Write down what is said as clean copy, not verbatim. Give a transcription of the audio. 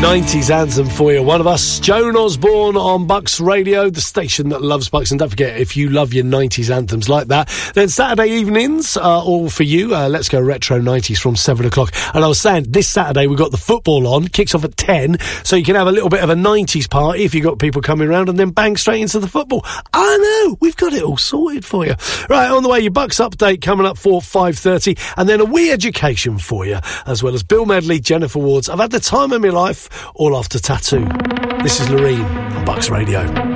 90s anthem for you. One of us, Joan Osborne on Bucks Radio, the station that loves Bucks. And don't forget, if you love your 90s anthems like that, then Saturday evenings are all for you. Let's go retro 90s from 7 o'clock. And I was saying, this Saturday we've got the football on, kicks off at 10, so you can have a little bit of a 90s party if you've got people coming around, and then bang straight into the football. I know, we've got it all sorted for you. Right, on the way, your Bucks update coming up for 5:30, and then a wee education for you, as well as Bill Medley, Jennifer Wards. I've had the time of my life, all after Tattoo. This is Loreen on Bucks Radio.